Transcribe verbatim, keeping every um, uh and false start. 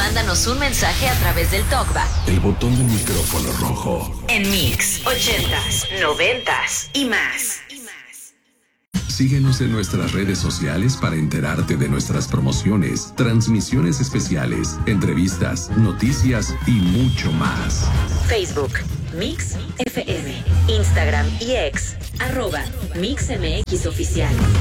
mándanos un mensaje a través del TalkBack. El botón del micrófono rojo. En Mix, ochentas, noventas y más. Síguenos en nuestras redes sociales para enterarte de nuestras promociones, transmisiones especiales, entrevistas, noticias y mucho más. Facebook, Mix F M. Instagram y X, arroba Mix M X Oficial.